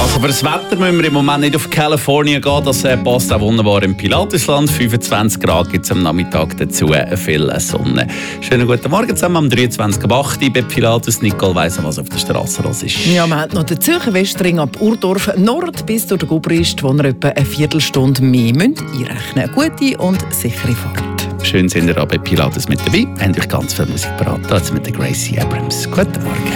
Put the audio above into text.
Also für das Wetter müssen wir im Moment nicht auf Kalifornien gehen. Das passt auch wunderbar im Pilatusland. 25 Grad gibt es am Nachmittag dazu, viel Sonne. Schönen guten Morgen zusammen am 23.08. bei Pilatus. Nicole weiss, was auf der Straße los ist. Ja, man hat noch den Zürcher Westring ab Urdorf Nord bis durch den Gubrist, wo wir etwa eine Viertelstunde mehr einrechnen müssen. Gute und sichere Fahrt. Schön sind ihr bei Pilatus mit dabei. Habt euch ganz viel Musik parat. Jetzt mit der Gracie Abrams. Guten Morgen.